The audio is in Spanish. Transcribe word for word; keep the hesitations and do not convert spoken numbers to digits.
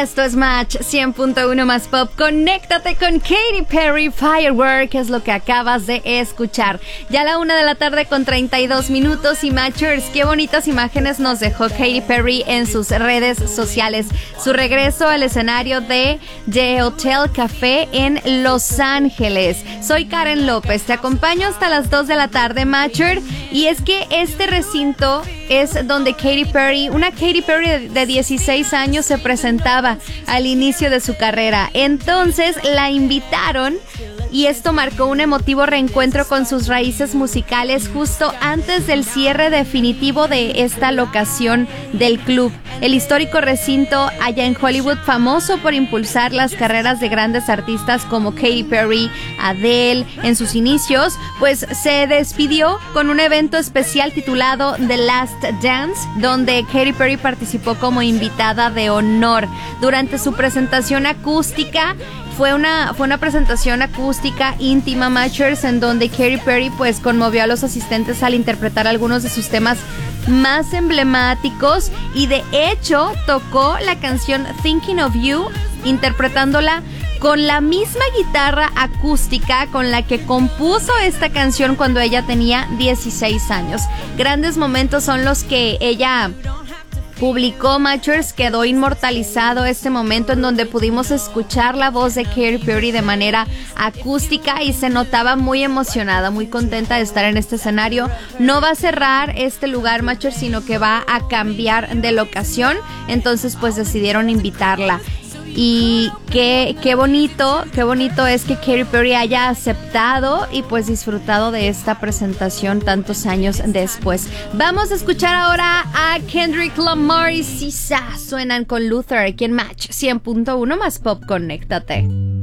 Esto es Match cien punto uno más Pop. Conéctate con Katy Perry, Firework, es lo que acabas de escuchar. Ya a la una de la tarde con treinta y dos minutos y Matchers, qué bonitas imágenes nos dejó Katy Perry en sus redes sociales. Su regreso al escenario de The Hotel Café en Los Ángeles. Soy Karen López, te acompaño hasta las dos de la tarde, Matcher. Y es que este recinto es donde Katy Perry, una Katy Perry de dieciséis años, se presentaba al inicio de su carrera. Entonces la invitaron y esto marcó un emotivo reencuentro con sus raíces musicales justo antes del cierre definitivo de esta locación del club. El histórico recinto allá en Hollywood, famoso por impulsar las carreras de grandes artistas como Katy Perry, Adele, en sus inicios, pues se despidió con un evento especial titulado The Last Dance, donde Katy Perry participó como invitada de honor. Durante su presentación acústica, Fue una, fue una presentación acústica íntima, Matchers, en donde Katy Perry pues conmovió a los asistentes al interpretar algunos de sus temas más emblemáticos y de hecho tocó la canción Thinking of You, interpretándola con la misma guitarra acústica con la que compuso esta canción cuando ella tenía dieciséis años. Grandes momentos son los que ella publicó, Matchers. Quedó inmortalizado este momento en donde pudimos escuchar la voz de Katy Perry de manera acústica y se notaba muy emocionada, muy contenta de estar en este escenario. No va a cerrar este lugar, Matchers, sino que va a cambiar de locación, entonces pues decidieron invitarla. Y qué, qué bonito, qué bonito es que Katy Perry haya aceptado y pues disfrutado de esta presentación tantos años después. Vamos a escuchar ahora a Kendrick Lamar y S Z A. Suenan con Luther aquí en Match cien punto uno más Pop. Conéctate.